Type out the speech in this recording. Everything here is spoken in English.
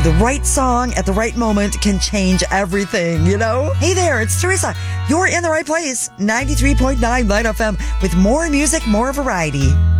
The right song at the right moment can change everything, you know? Hey there, it's Teresa. You're in the right place. 93.9 Light FM with more music, more variety.